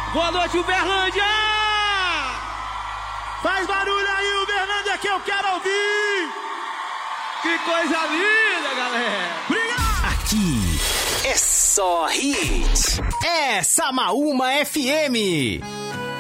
Boa noite, Uberlândia! Faz barulho aí, Uberlândia, que eu quero ouvir! Que coisa linda, galera! Obrigado! Aqui é só hit. É Samaúma FM.